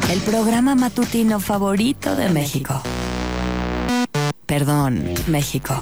El programa matutino favorito de México. Perdón, México.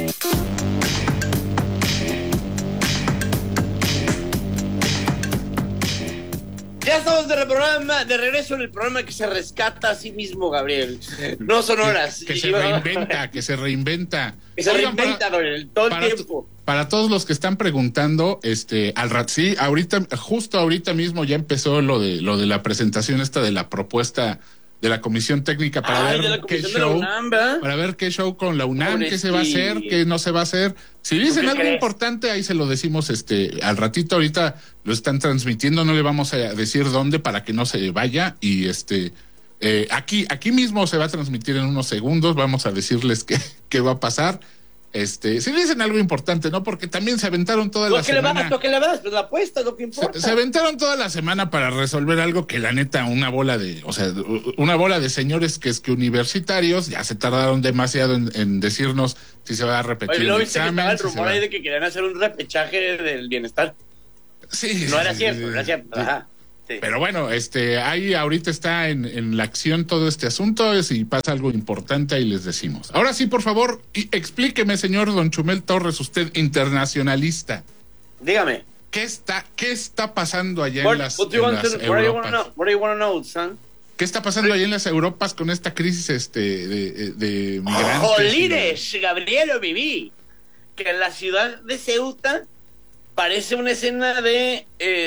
Ya estamos de regreso en el programa que se rescata a sí mismo, Gabriel. No son horas. Que se reinventa. Que se reinventa, Gabriel, todo el tiempo. Para todos los que están preguntando, sí, justo ahorita mismo ya empezó lo de la presentación de la propuesta de la Comisión Técnica para ver qué show, para ver qué show con la UNAM, qué se va a hacer, qué no se va a hacer. Si dicen algo importante, ahí se lo decimos al ratito. Ahorita lo están transmitiendo, no le vamos a decir dónde para que no se vaya. Y aquí mismo se va a transmitir en unos segundos. Vamos a decirles qué va a pasar. Si dicen algo importante, ¿no? Porque también se aventaron toda la semana. Lo que le vas, pues la apuesta es lo que importa. Se aventaron toda la semana para resolver algo que la neta, una bola de señores que universitarios, ya se tardaron demasiado en decirnos si se va a repetir el examen. El rumor ahí de que querían hacer un repechaje del bienestar. Sí. No era cierto, no era cierto. Sí. Ajá. Sí. Pero bueno, ahí ahorita está en la acción todo este asunto. Si pasa algo importante, ahí les decimos. Ahora sí, por favor, explíqueme, señor Don Chumel Torres, usted internacionalista. Dígame. ¿Qué está pasando allá en las Europas? What do you want to know, son? ¿Qué está pasando allá en las Europas con esta crisis de migrantes? ¡Jolines, Gabriel, lo viví! Que en la ciudad de Ceuta parece una escena de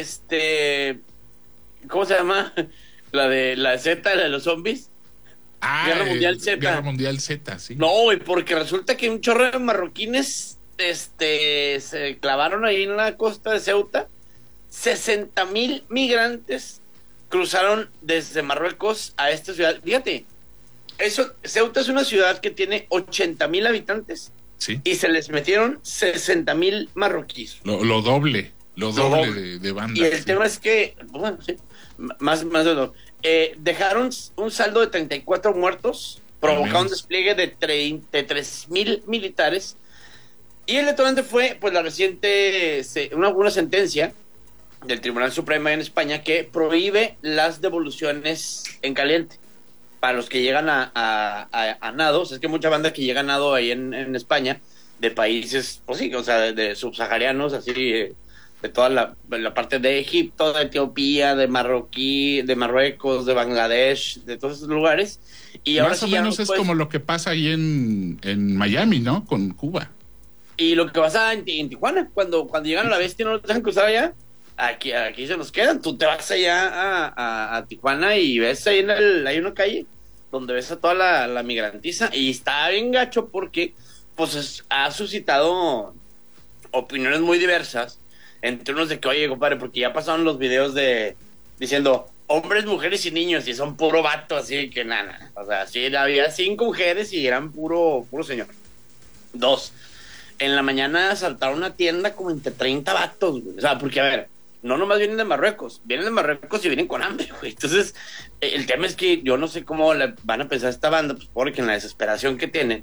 ¿cómo se llama? La de Z, la de los zombies. Guerra Mundial Z. Guerra Mundial Z, sí. No, güey, porque resulta que un chorro de marroquines se clavaron ahí en la costa de Ceuta. 60,000 migrantes cruzaron desde Marruecos a esta ciudad. Fíjate, Ceuta es una ciudad que tiene 80,000 habitantes. Sí. Y se les metieron 60,000 marroquíes. Lo doble de banda. Y el tema es que, bueno, sí, más de lo. Dejaron un saldo de 34 muertos, provocaron un despliegue de 3,000 militares. Y el detonante fue, pues, la reciente, una sentencia del Tribunal Supremo en España que prohíbe las devoluciones en caliente para los que llegan a nados. Es que mucha banda que llega a nado ahí en España, de países, pues sí, o sea, de subsaharianos, así, de toda la parte de Egipto, de Etiopía, de Marruecos, de Bangladesh, de todos esos lugares. Y más o menos es como lo que pasa ahí en Miami, ¿no? Con Cuba. Y lo que pasa en Tijuana, cuando llegan a la bestia y no los dejan cruzar allá, aquí se nos quedan. Tú te vas allá a Tijuana y ves ahí hay una calle donde ves a toda la migrantiza, y está bien gacho porque pues ha suscitado opiniones muy diversas, entre unos de que, oye, compadre, porque ya pasaron los videos diciendo hombres, mujeres y niños, y son puro vato, así que nada. O sea, sí, había 5 mujeres y eran puro señor. 2, en la mañana asaltaron una tienda como entre 30 vatos, güey. O sea, porque, a ver, no nomás vienen de Marruecos y vienen con hambre, güey. Entonces, el tema es que yo no sé cómo le van a pensar a esta banda, pues porque en la desesperación que tienen,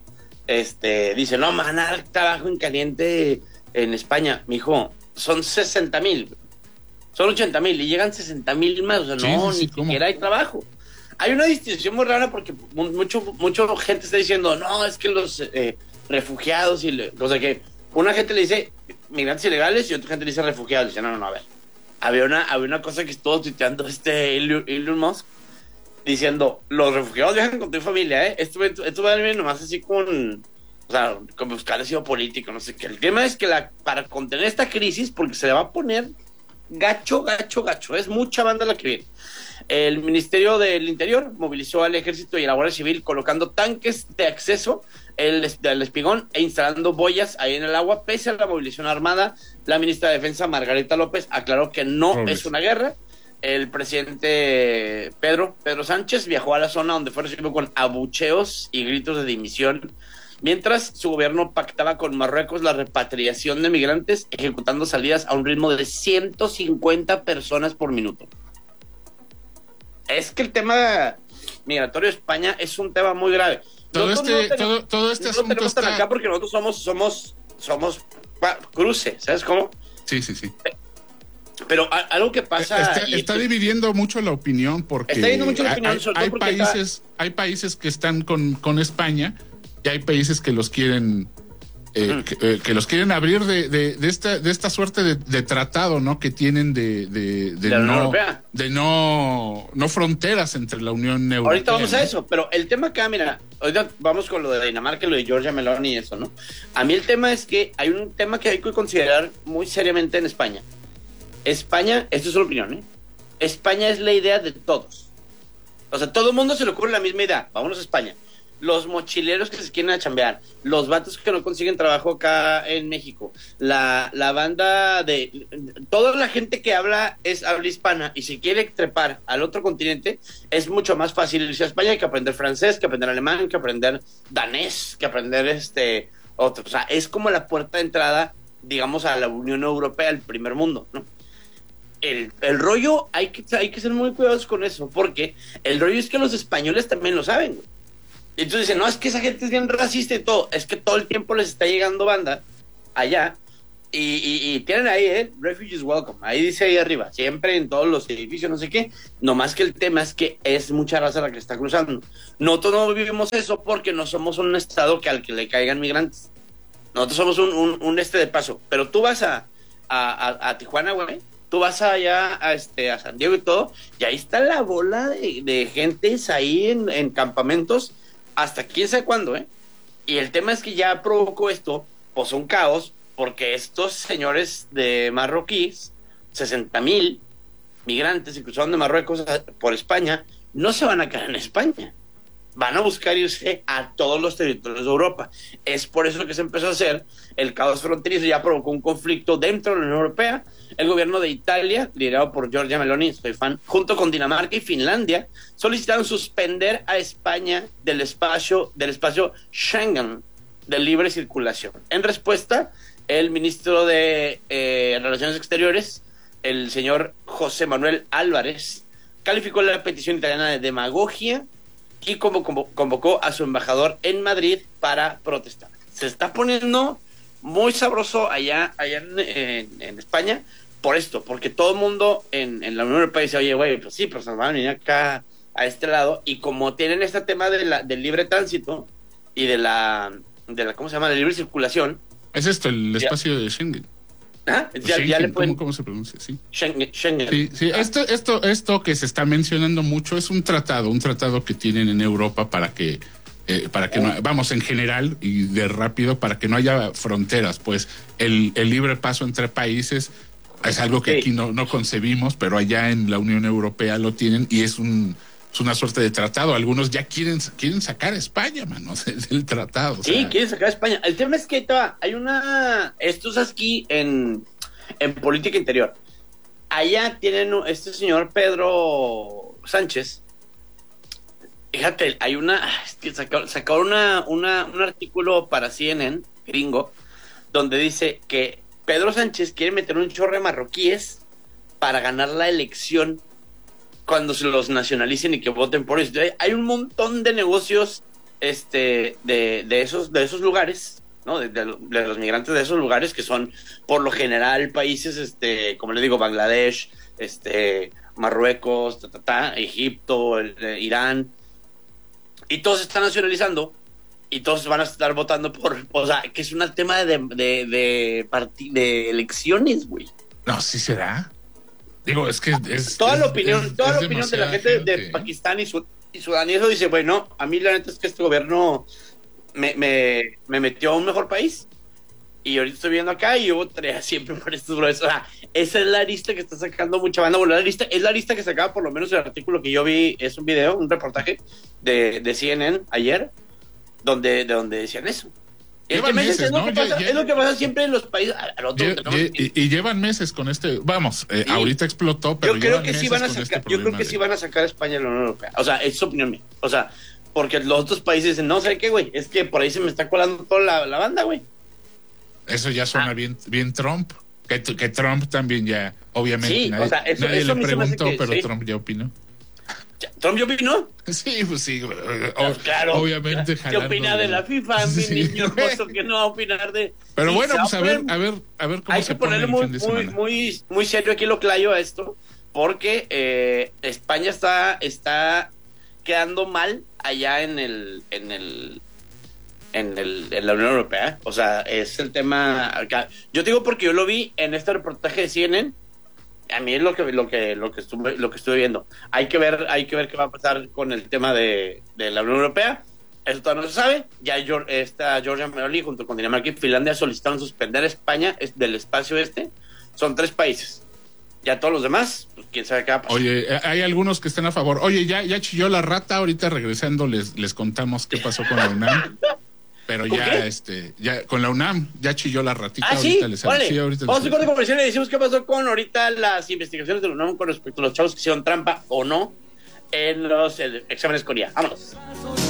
dice, no, me van a dar trabajo en caliente en España. Mijo, son 60,000, son 80,000 y llegan 60,000 más. O sea, ni siquiera hay trabajo. Hay una distinción muy rara porque mucho gente está diciendo, no, es que los refugiados o sea, que una gente le dice migrantes ilegales y otra gente le dice refugiados. Dice, no, a ver. Había una cosa que estuvo tuiteando Elon Musk diciendo, los refugiados viajan con tu familia, Esto va a venir nomás así con buscar asilo político, no sé qué. El tema es que para contener esta crisis, porque se le va a poner gacho, es mucha banda la que viene. El Ministerio del Interior movilizó al Ejército y a la Guardia Civil colocando tanques de acceso del Espigón e instalando boyas ahí en el agua. Pese a la movilización armada, la ministra de Defensa, Margarita López, aclaró que no es una guerra. El presidente Pedro Sánchez viajó a la zona donde fue recibido con abucheos y gritos de dimisión, mientras su gobierno pactaba con Marruecos la repatriación de migrantes, ejecutando salidas a un ritmo de 150 personas por minuto. Es que el tema migratorio de España es un tema muy grave. Todo este asunto está acá porque nosotros somos cruce, ¿sabes cómo? Sí. Había una cosa que estuvo tuiteando Elon Musk diciendo, no, es que los refugiados viajan con tu familia, Esto va a venir nomás así con buscar asilo político, no sé qué. El tema es que para contener esta crisis, porque se le va a poner gacho, Pero algo que pasa... Está dividiendo mucho la opinión porque... Está dividiendo mucho la opinión, hay países que están con España y hay países que los quieren... que los quieren abrir de esta suerte de tratado, ¿no? Que tienen de no fronteras entre la Unión Europea. Ahorita vamos a eso, pero el tema acá, mira, ahorita vamos con lo de Dinamarca, lo de Giorgia Meloni y eso, ¿no? A mí el tema es que hay un tema que hay que considerar muy seriamente en España. España, esto es una opinión, ¿eh? España es la idea de todos. O sea, todo el mundo se le ocurre la misma idea. Vámonos a España. Los mochileros que se quieren a chambear, los vatos que no consiguen trabajo acá en México, la banda de... Toda la gente que habla hispana y se quiere trepar al otro continente, es mucho más fácil irse a España que aprender francés, que aprender alemán, que aprender danés, que aprender otro. O sea, es como la puerta de entrada, digamos, a la Unión Europea, el primer mundo, ¿no? El rollo, hay que ser muy cuidadosos con eso, porque el rollo es que los españoles también lo saben, güey. Y entonces dicen, no, es que esa gente es bien racista y todo. Es que todo el tiempo les está llegando banda allá. Y tienen ahí, Refugees Welcome. Ahí dice ahí arriba, siempre en todos los edificios, no sé qué. Nomás que el tema es que es mucha raza la que está cruzando. Nosotros no vivimos eso porque no somos un estado al que le caigan migrantes. Nosotros somos un de paso. Pero tú vas a Tijuana, güey. Tú vas allá a San Diego y todo. Y ahí está la bola de gentes ahí en campamentos. Hasta quién sabe cuándo, ¿eh? Y el tema es que ya provocó esto, pues un caos, porque estos señores de marroquíes, 60,000 migrantes que cruzaron de Marruecos por España, no se van a quedar en España. Van a buscar irse a todos los territorios de Europa. Es por eso que se empezó a hacer el caos fronterizo, ya provocó un conflicto dentro de la Unión Europea. El gobierno de Italia, liderado por Giorgia Meloni, soy fan, junto con Dinamarca y Finlandia, solicitaron suspender a España del espacio Schengen de libre circulación. En respuesta, el ministro de Relaciones Exteriores, el señor José Manuel Álvarez, calificó la petición italiana de demagogia y convocó a su embajador en Madrid para protestar. Se está poniendo muy sabroso allá en España por esto, porque todo el mundo en la Unión Europea dice, oye, güey, pues sí, pero se van a venir acá a este lado, y como tienen este tema del libre tránsito y de la ¿cómo se llama? De libre circulación. Es esto, el espacio de Schengen. ¿Ah? Schengen, ya le pueden... ¿Cómo se pronuncia? Sí. Schengen. Sí. Esto que se está mencionando mucho es un tratado que tienen en Europa para que no, vamos, en general y de rápido, para que no haya fronteras. Pues el libre paso entre países es algo que aquí no concebimos, pero allá en la Unión Europea lo tienen y es una suerte de tratado. Algunos ya quieren sacar a España, mano, del tratado. O sea. Sí, quieren sacar a España. El tema es que hay esto es aquí en política interior. Allá tienen este señor Pedro Sánchez. Fíjate, hay sacaron un artículo para CNN, gringo, donde dice que Pedro Sánchez quiere meter un chorro de marroquíes para ganar la elección cuando se los nacionalicen y que voten por eso. Hay un montón de negocios de esos lugares, ¿no? De los migrantes de esos lugares, que son por lo general países, como le digo, Bangladesh, Marruecos, Egipto, Irán, y todos se están nacionalizando y todos van a estar votando o sea, que es un tema de elecciones, güey. No, sí será. Digo, es que es toda la opinión de la gente de Pakistán y Sudán, y eso dice, bueno, a mí la neta es que este gobierno me metió a un mejor país, y ahorita estoy viendo acá y yo votaría siempre por estos brothers. O sea, esa es la lista que está sacando mucha banda. Bueno, es la lista que sacaba, por lo menos el artículo que yo vi, es un video, un reportaje de CNN ayer, donde decían eso. Llevan meses, ¿no? Es lo que pasa siempre en los países. Y llevan meses con vamos, sí. Ahorita explotó, pero yo creo que sí van a sacar, sí van a sacar a España de la Unión Europea. O sea, es opinión mía. O sea, porque los otros países dicen, no, ¿sabes qué, güey? Es que por ahí se me está colando toda la banda, güey. Eso ya suena bien Trump. Que Trump también ya, obviamente, sí, nadie, o sea, nadie eso le preguntó, pero sí. Trump ya opinó. ¿Trump ya opinó? Sí, pues sí. Claro. Obviamente. ¿Qué opina de la FIFA, sí. Mi niño hermoso, que no va a opinar de... Pero bueno, pues a ver cómo hay se que ponerle muy serio aquí lo clayo a esto, porque España está quedando mal allá en la Unión Europea. O sea, es el tema acá. Yo te digo porque yo lo vi en este reportaje de CNN. A mí es lo que estuve viendo. Hay que ver qué va a pasar con el tema de la Unión Europea. Eso todavía no se sabe. Ya está Giorgia Meloni junto con Dinamarca y Finlandia solicitaron suspender a España del espacio este. Son 3 países. Ya todos los demás, pues quién sabe qué va a pasar. Oye, hay algunos que están a favor. Oye, ya chilló la rata. Ahorita regresando les contamos qué pasó con la UNAM. Pero ya con la UNAM ya chilló la ratita. Sí, ahorita vamos a corte comercial y decimos qué pasó con ahorita las investigaciones de la UNAM con respecto a los chavos que hicieron trampa o no en los exámenes Corea. Vámonos.